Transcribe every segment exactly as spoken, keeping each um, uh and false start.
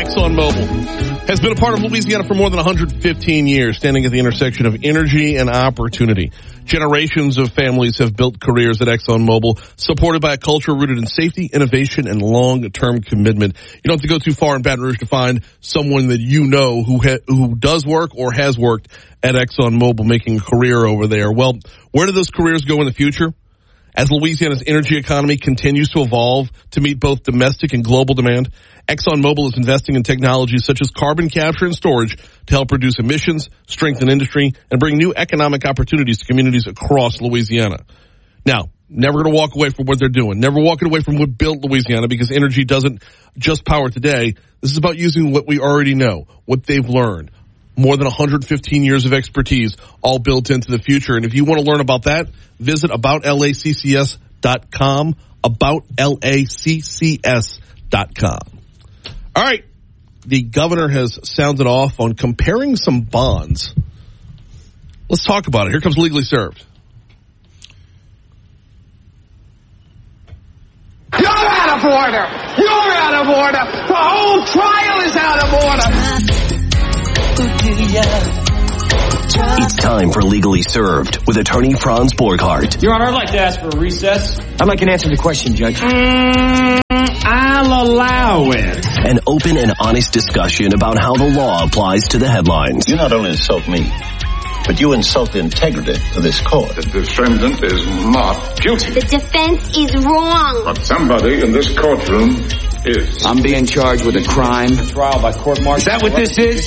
ExxonMobil has been a part of Louisiana for more than one hundred fifteen years, standing at the intersection of energy and opportunity. Generations of families have built careers at ExxonMobil, supported by a culture rooted in safety, innovation, and long-term commitment. You don't have to go too far in Baton Rouge to find someone that you know who ha- who does work or has worked at ExxonMobil, making a career over there. Well, where do those careers go in the future? As Louisiana's energy economy continues to evolve to meet both domestic and global demand, ExxonMobil is investing in technologies such as carbon capture and storage to help reduce emissions, strengthen industry, and bring new economic opportunities to communities across Louisiana. Now, never going to walk away from what they're doing. Never walking away from what built Louisiana, because energy doesn't just power today. This is about using what we already know, what they've learned. More than one hundred fifteen years of expertise, all built into the future. And if you want to learn about that, visit about L A C C S dot com, about L A C C S dot com. All right. The governor has sounded off on comparing some bonds. Let's talk about it. Here comes Legally Served. You're out of order. You're out of order. The whole trial is out of order. It's time for Legally Served with attorney Franz Borghardt. Your Honor, I'd like to ask for a recess. I'd like an answer to the question, Judge. Mm, I'll allow it. An open and honest discussion about how the law applies to the headlines. You not only insult me, but you insult the integrity of this court. The defendant is not guilty. The defense is wrong. But somebody in this courtroom is. I'm being charged with a crime. Trial by court-martial. Is that what this is?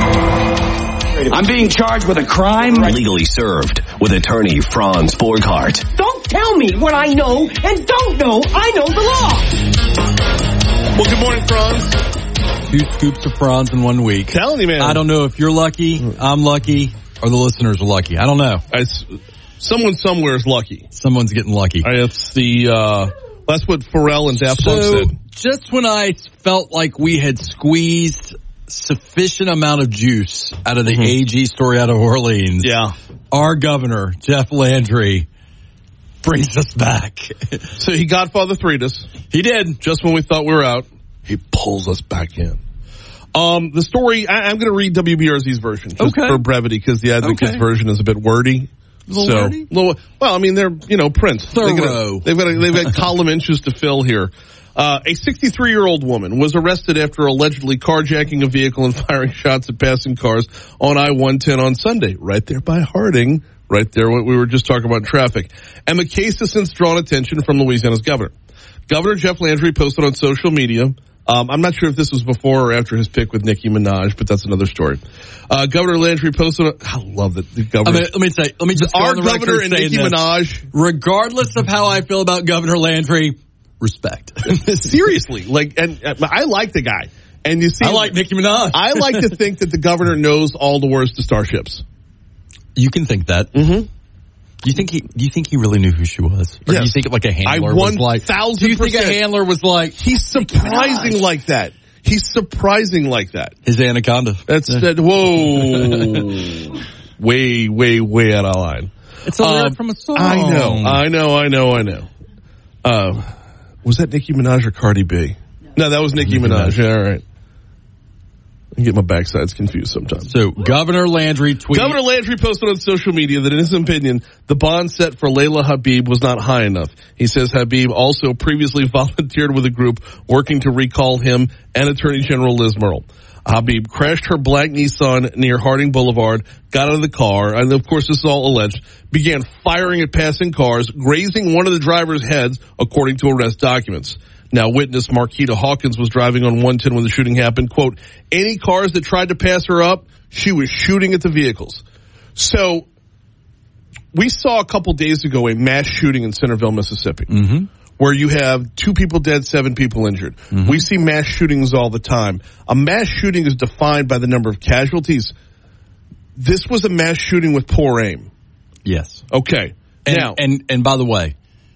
I'm being charged with a crime? Legally Served with attorney Franz Borghardt. Don't tell me what I know and don't know. I know the law. Well, good morning, Franz. Two scoops of Franz in one week. Telling you, man. I don't know if you're lucky, I'm lucky, or the listeners are lucky. I don't know. It's, someone somewhere is lucky. Someone's getting lucky. Right, it's the, uh, that's what Pharrell and Daft Punk so, said. Just when I felt like we had squeezed sufficient amount of juice out of the mm-hmm. A G story out of Orleans, yeah, our governor, Jeff Landry, brings us back. So he Godfather three'd us. He did. Just when we thought we were out, he pulls us back in. Um, the story, I, I'm going to read W B R Z's version just okay. for brevity, because the Advocate's okay. version is a bit wordy. A little so, wordy? Little, well, I mean, they're, you know, Prince. Thorough. They've got, they've got, a, they've got column inches to fill here. Uh, a sixty-three-year-old woman was arrested after allegedly carjacking a vehicle and firing shots at passing cars on I one ten on Sunday, right there by Harding, right there what we were just talking about in traffic. And the case has since drawn attention from Louisiana's governor. Governor Jeff Landry posted on social media. Um, I'm not sure if this was before or after his pick with Nicki Minaj, but that's another story. Uh, Governor Landry posted. I love that the governor. I mean, let me say. Let me just. Our go on the governor and Nicki this. Minaj. Regardless of how I feel about Governor Landry, respect. Seriously, like, and uh, I like the guy. And you see, I like Nicki Minaj. I like to think that the governor knows all the words to starships. You can think that. Mm-hmm. Do you think he? Do you think he really knew who she was, or yes. do you think like a handler I was like? Thousand do you think a handler was like? He's surprising like that. He's surprising like that. His anaconda. That's yeah. that. Whoa, way, way, way out of line. It's a um, lyric from a song. I know, I know, I know, I know. Uh, was that Nicki Minaj or Cardi B? No, that was Nicki, Nicki Minaj. Minaj. Yeah, all right. I get my backsides confused sometimes. So, Governor Landry tweeted. Governor Landry posted on social media that in his opinion, the bond set for Layla Habib was not high enough. He says Habib also previously volunteered with a group working to recall him and Attorney General Liz Murrill. Habib crashed her black Nissan near Harding Boulevard, got out of the car, and of course this is all alleged, began firing at passing cars, grazing one of the driver's heads, according to arrest documents. Now, witness Marquita Hawkins was driving on one ten when the shooting happened. Quote, any cars that tried to pass her up, she was shooting at the vehicles. So, we saw a couple days ago a mass shooting in Centerville, Mississippi, mm-hmm. where you have two people dead, seven people injured. Mm-hmm. We see mass shootings all the time. A mass shooting is defined by the number of casualties. This was a mass shooting with poor aim. Yes. Okay. And, now, and, and by the way,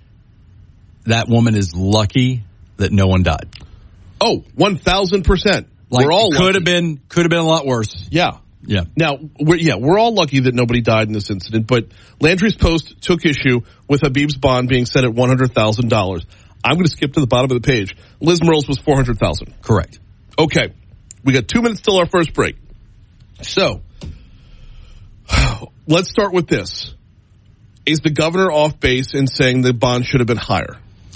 that woman is lucky that no one died. Oh, one thousand percent. Like, we're all could lucky. have been could have been a lot worse. Yeah. Yeah. Now, we're, yeah, we're all lucky that nobody died in this incident, but Landry's post took issue with Habib's bond being set at one hundred thousand dollars. I'm going to skip to the bottom of the page. Liz Murrill's was four hundred thousand dollars. Correct. Okay. We got two minutes till our first break. So, let's start with this. Is the governor off base in saying the bond should have been higher?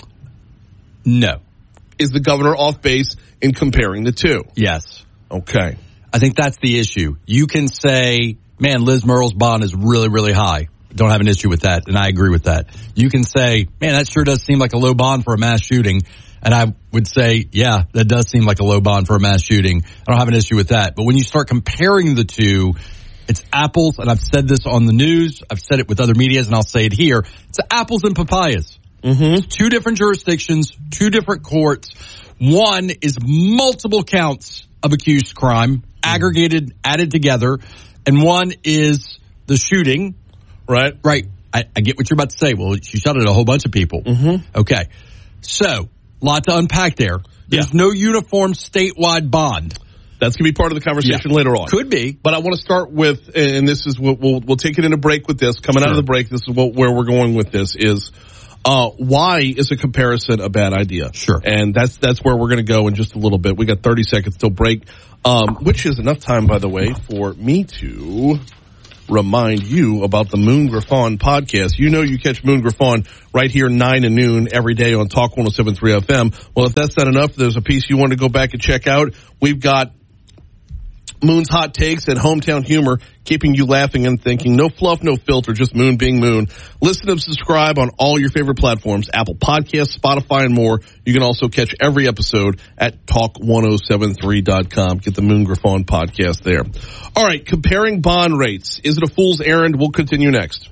No. Is the governor off base in comparing the two? Yes. Okay. I think that's the issue. You can say, man, Liz Murrell's bond is really, really high. Don't have an issue with that, and I agree with that. You can say, man, that sure does seem like a low bond for a mass shooting. And I would say, yeah, that does seem like a low bond for a mass shooting. I don't have an issue with that. But when you start comparing the two, it's apples, and I've said this on the news. I've said it with other medias, and I'll say it here. It's apples and papayas. Mm-hmm. It's two different jurisdictions, two different courts. One is multiple counts of accused crime, aggregated, added together. And one is the shooting. Right. Right. I, I get what you're about to say. Well, she shot at a whole bunch of people. Mm-hmm. Okay. So, lot to unpack there. There's yeah. no uniform statewide bond. That's going to be part of the conversation yeah. later on. Could be. But I want to start with, and this is what we'll, we'll take it in a break with this. Coming sure. out of the break, this is what, where we're going with this is, uh, why is a comparison a bad idea? Sure. And that's, that's where we're going to go in just a little bit. We got thirty seconds till break, um, which is enough time, by the way, for me to remind you about the Moon Griffon podcast. You know you catch Moon Griffon right here nine to noon every day on Talk one oh seven point three F M. Well, if that's not enough, there's a piece you want to go back and check out. We've got Moon's hot takes and hometown humor, keeping you laughing and thinking. No fluff, no filter, just Moon being Moon. Listen and subscribe on all your favorite platforms, Apple Podcasts, Spotify, and more. You can also catch every episode at talk ten seventy-three dot com. Get the Moon Griffon podcast there. All right, comparing bond rates. Is it a fool's errand? We'll continue next.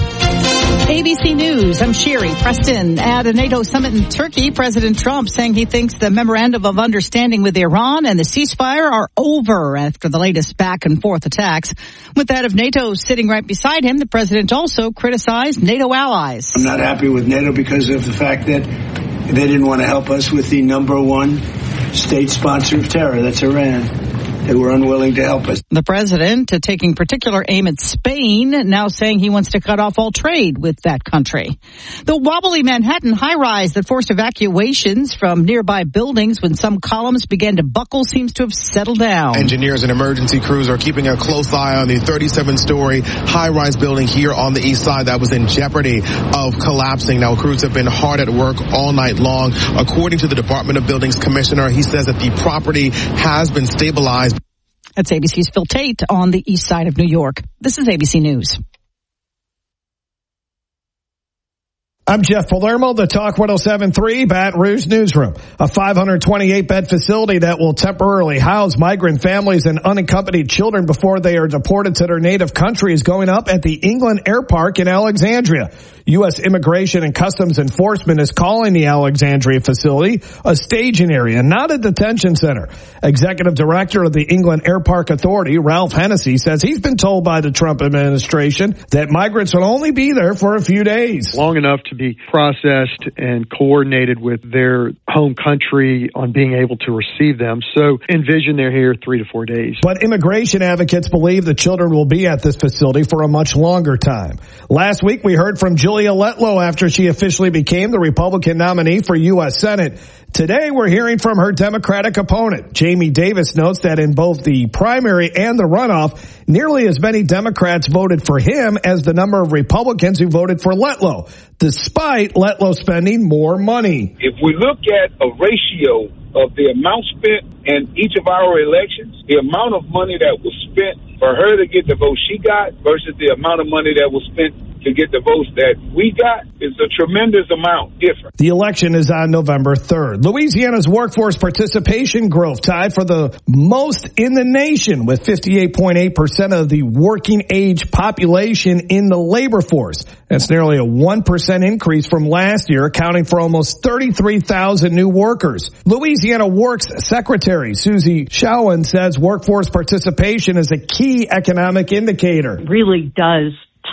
A B C News, I'm Sherry Preston. At a NATO summit in Turkey, President Trump saying he thinks the memorandum of understanding with Iran and the ceasefire are over after the latest back and forth attacks. With that of NATO sitting right beside him, the president also criticized NATO allies. I'm not happy with NATO because of the fact that they didn't want to help us with the number one state sponsor of terror, that's Iran. They were unwilling to help us. The president uh, taking particular aim at Spain, now saying he wants to cut off all trade with that country. The wobbly Manhattan high-rise that forced evacuations from nearby buildings when some columns began to buckle seems to have settled down. Engineers and emergency crews are keeping a close eye on the thirty-seven story high-rise building here on the east side that was in jeopardy of collapsing. Now, crews have been hard at work all night long. According to the Department of Buildings commissioner, he says that the property has been stabilized. That's A B C's Phil Tate on the east side of New York. This is A B C News. I'm Jeff Palermo, the Talk ten seventy-three Baton Rouge newsroom. A five hundred twenty-eight bed facility that will temporarily house migrant families and unaccompanied children before they are deported to their native country is going up at the England Air Park in Alexandria. U S Immigration and Customs Enforcement is calling the Alexandria facility a staging area, not a detention center. Executive Director of the England Air Park Authority, Ralph Hennessy, says he's been told by the Trump administration that migrants will only be there for a few days. Long enough to be processed and coordinated with their home country on being able to receive them. So envision they're here three to four days. But immigration advocates believe the children will be at this facility for a much longer time. Last week, we heard from Julia Letlow after she officially became the Republican nominee for U S Senate. Today, we're hearing from her Democratic opponent. Jamie Davis notes that in both the primary and the runoff, nearly as many Democrats voted for him as the number of Republicans who voted for Letlow, despite Letlow spending more money. If we look at a ratio of the amount spent in each of our elections, the amount of money that was spent for her to get the vote she got versus the amount of money that was spent to get the votes that we got is a tremendous amount different. The election is on November third. Louisiana's workforce participation growth tied for the most in the nation with fifty-eight point eight percent of the working age population in the labor force. That's nearly a one percent increase from last year, accounting for almost thirty-three thousand new workers. Louisiana Works Secretary Susie Showen says workforce participation is a key economic indicator. Really does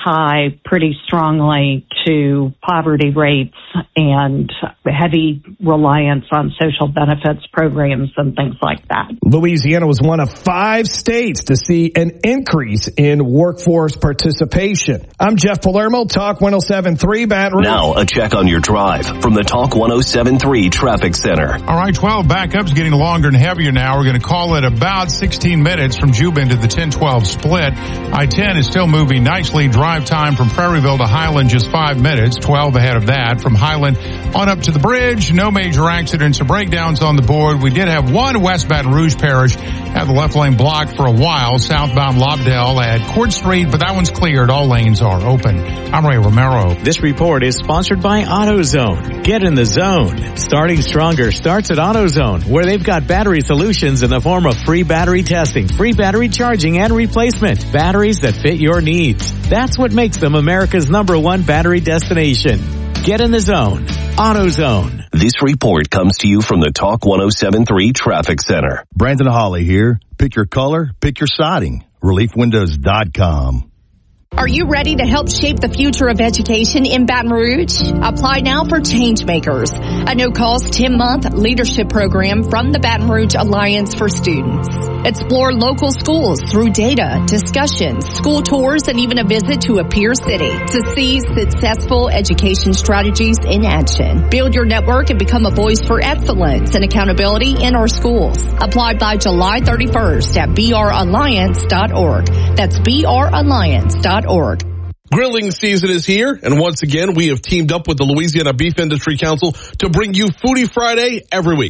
tie pretty strongly to poverty rates and heavy reliance on social benefits programs and things like that. Louisiana was one of five states to see an increase in workforce participation. I'm Jeff Palermo, Talk one oh seven point three Baton Rouge. Now a check on your drive from the Talk one oh seven point three Traffic Center. All right, twelve backups getting longer and heavier now. We're going to call it about sixteen minutes from Juba to the ten twelve split. I ten is still moving nicely. Drive time from Prairieville to Highland just five minutes. twelve ahead of that. From Highland on up to the bridge. No major accidents or breakdowns on the board. We did have one West Baton Rouge Parish had the left lane blocked for a while. Southbound Lobdell at Court Street, but that one's cleared. All lanes are open. I'm Ray Romero. This report is sponsored by AutoZone. Get in the zone. Starting stronger starts at AutoZone, where they've got battery solutions in the form of free battery testing, free battery charging and replacement, batteries that fit your needs. That's what makes them America's number one battery destination. Get in the zone. AutoZone. This report comes to you from the Talk one oh seven point three Traffic Center. Brandon Hawley here. Pick your color, pick your siding. relief windows dot com. Are you ready to help shape the future of education in Baton Rouge? Apply now for Changemakers, a no-cost ten-month leadership program from the Baton Rouge Alliance for Students. Explore local schools through data, discussions, school tours, and even a visit to a peer city to see successful education strategies in action. Build your network and become a voice for excellence and accountability in our schools. Apply by July thirty-first at b r alliance dot org. That's b r alliance dot org. Grilling season is here, and once again, we have teamed up with the Louisiana Beef Industry Council to bring you Foodie Friday every week.